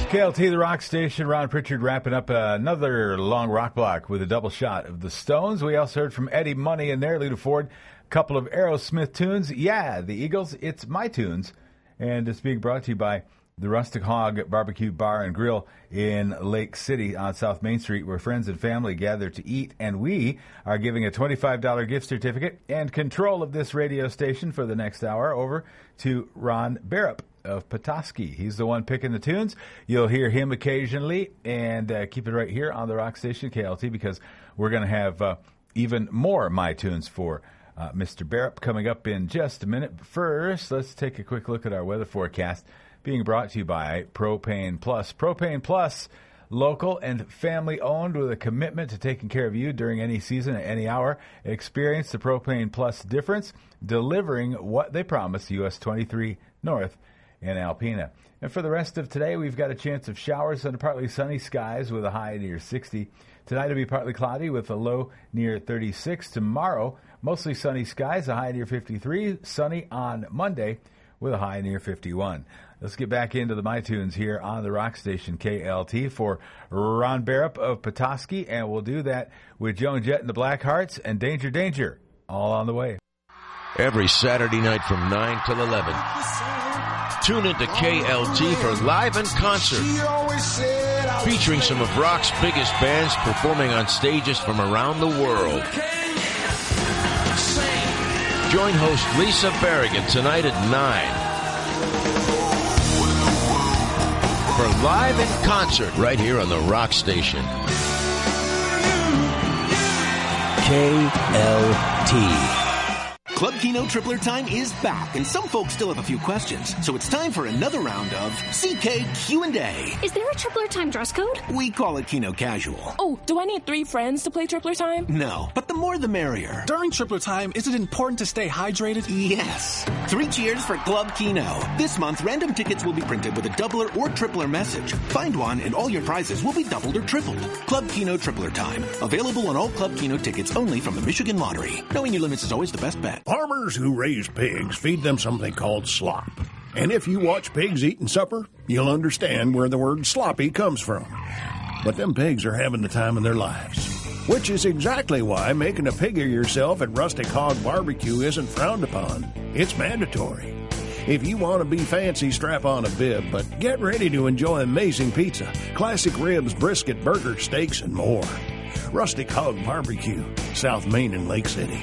KLT, the rock station. Ron Pritchard wrapping up another long rock block with a double shot of the Stones. We also heard from Eddie Money and their Lita Ford. A couple of Aerosmith tunes. Yeah, the Eagles, it's my tunes. And it's being brought to you by the Rustic Hog Barbecue Bar and Grill in Lake City on South Main Street, where friends and family gather to eat. And we are giving a $25 gift certificate and control of this radio station for the next hour over to Ron Barrett of Petoskey. He's the one picking the tunes. You'll hear him occasionally, and keep it right here on the rock station, KLT, because we're going to have even more My Tunes for Mr. Barrett coming up in just a minute. But first, let's take a quick look at our weather forecast, being brought to you by Propane Plus. Propane Plus, local and family-owned with a commitment to taking care of you during any season at any hour. Experience the Propane Plus difference, delivering what they promise, US 23 North in Alpena. And for the rest of today, we've got a chance of showers under partly sunny skies with a high near 60. Tonight will be partly cloudy with a low near 36. Tomorrow, mostly sunny skies, a high near 53. Sunny on Monday with a high near 51. Let's get back into the My Tunes here on the rock station KLT for Ron Barrett of Petoskey, and we'll do that with Joan Jett and the Blackhearts and Danger Danger, all on the way. Every Saturday night from 9 till 11. Tune into KLT for Live in Concert, featuring some of rock's biggest bands performing on stages from around the world. Join host Lisa Berrigan tonight at 9 for Live in Concert right here on the Rock Station. KLT. Club Keno Tripler Time is back, and some folks still have a few questions. So it's time for another round of CK Q&A. Is there a Tripler Time dress code? We call it Keno Casual. Oh, do I need 3 friends to play Tripler Time? No, but the more the merrier. During Tripler Time, is it important to stay hydrated? Yes. 3 cheers for Club Keno. This month, random tickets will be printed with a doubler or tripler message. Find one, and all your prizes will be doubled or tripled. Club Keno Tripler Time. Available on all Club Keno tickets only from the Michigan Lottery. Knowing your limits is always the best bet. Farmers who raise pigs feed them something called slop. And if you watch pigs eating supper, you'll understand where the word sloppy comes from. But them pigs are having the time of their lives. Which is exactly why making a pig of yourself at Rustic Hog Barbecue isn't frowned upon. It's mandatory. If you want to be fancy, strap on a bib, but get ready to enjoy amazing pizza, classic ribs, brisket, burger, steaks, and more. Rustic Hog Barbecue, South Main and Lake City.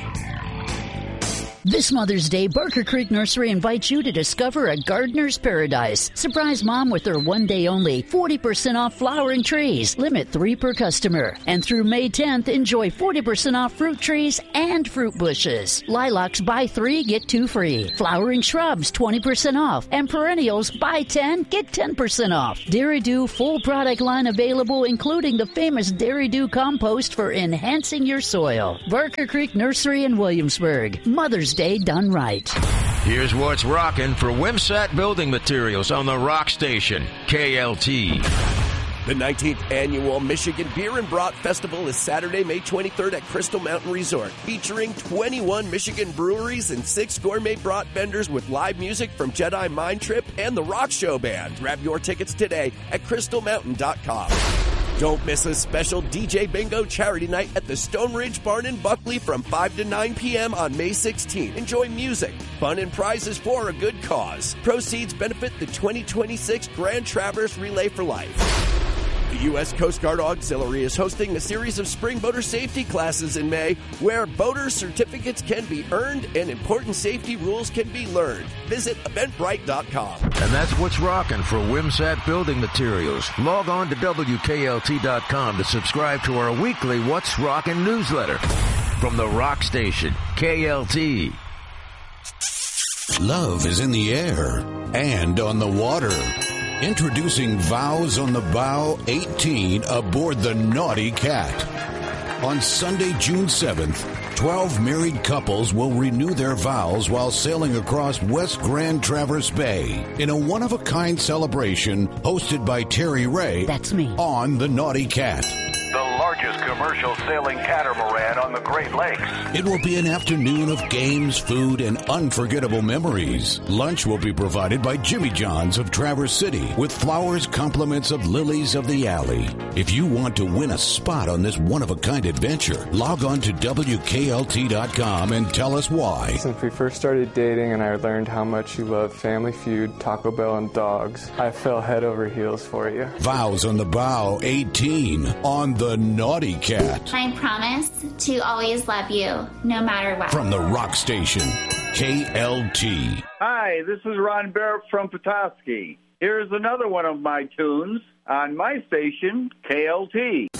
This Mother's Day, Barker Creek Nursery invites you to discover a gardener's paradise. Surprise Mom with their one day only 40% off flowering trees. Limit 3 per customer. And through May 10th, enjoy 40% off fruit trees and fruit bushes. Lilacs, buy 3, get 2 free. Flowering shrubs, 20% off. And perennials, buy 10, get 10% off. Dairy Dew full product line available, including the famous Dairy Dew compost for enhancing your soil. Barker Creek Nursery in Williamsburg. Mother's Day done right. Here's what's rocking for Wimsat Building Materials on the Rock Station, KLT. The 19th Annual Michigan Beer and Brat Festival is Saturday, May 23rd at Crystal Mountain Resort, featuring 21 Michigan breweries and 6 gourmet brat vendors with live music from Jedi Mind Trip and the Rock Show Band. Grab your tickets today at crystalmountain.com. Don't miss a special DJ Bingo charity night at the Stone Ridge Barn in Buckley from 5 to 9 p.m. on May 16th. Enjoy music, fun, and prizes for a good cause. Proceeds benefit the 2026 Grand Traverse Relay for Life. The U.S. Coast Guard Auxiliary is hosting a series of spring boater safety classes in May where boater certificates can be earned and important safety rules can be learned. Visit Eventbrite.com. And that's what's rocking for Wimsat Building Materials. Log on to WKLT.com to subscribe to our weekly What's Rockin' newsletter. From the Rock Station, KLT. Love is in the air and on the water. Introducing Vows on the Bow 18 aboard the Naughty Cat. On Sunday, June 7th, 12 married couples will renew their vows while sailing across West Grand Traverse Bay in a one-of-a-kind celebration hosted by Terry Ray. That's me. On the Naughty Cat. The largest largest commercial sailing catamaran on the Great Lakes. It will be an afternoon of games, food, and unforgettable memories. Lunch will be provided by Jimmy John's of Traverse City with flowers, compliments of Lilies of the Alley. If you want to win a spot on this one-of-a-kind adventure, log on to WKLT.com and tell us why. Since we first started dating and I learned how much you love Family Feud, Taco Bell, and dogs, I fell head over heels for you. Vows on the Bow 18 on the Naughty Cat. I promise to always love you, no matter what. From the rock station, KLT. Hi, this is Ron Barrett from Petoskey. Here's another one of my tunes on my station, KLT.